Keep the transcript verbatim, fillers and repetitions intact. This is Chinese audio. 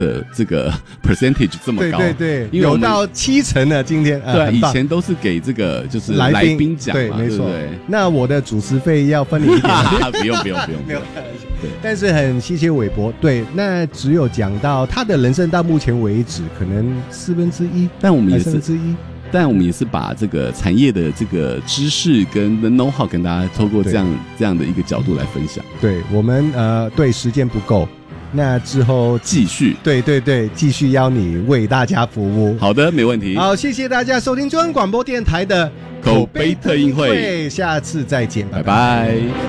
的这个 percentage 这么高， 对对对，有到七成了今天。 呃、对，以前都是给这个就是来宾奖嘛， 对，没错。 对， 那我的主持费要分你一点， 不用不用不用，没有。 对，但是很谢谢韦伯。对，那只有讲到他的人生到目前为止，可能四分之一， 但我们也是四分之一。 但我们也是把这个产业的这个知识跟 know how 跟大家透过这样这样的一个角度来分享。 对，我们呃，对时间不够，那之后继续， 对对对，继续邀你为大家服务。 好的，没问题。 好，谢谢大家收听中央广播电台的口碑特映会， 下次再见， 拜拜。